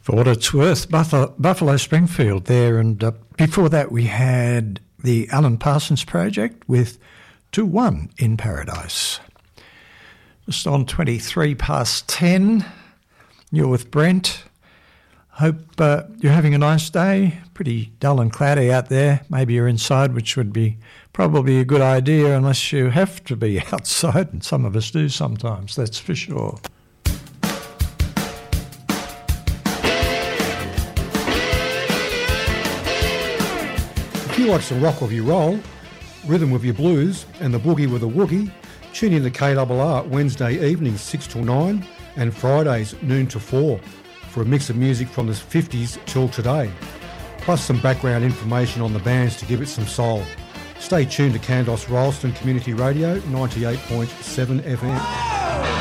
For what it's worth, Buffalo Springfield there, and before that we had the Alan Parsons Project with 2-1 in Paradise. Just on 23 past 10, you're with Brent. Hope you're having a nice day. Pretty dull and cloudy out there. Maybe you're inside, which would be probably a good idea unless you have to be outside, and some of us do sometimes, that's for sure. If you watch the rock with your roll, rhythm with your blues, and the boogie with a woogie, tune in to KRR Wednesday evenings 6 till 9 and Fridays noon to 4 for a mix of music from the 50s till today, plus some background information on the bands to give it some soul. Stay tuned to Kandos Rolleston Community Radio 98.7 FM.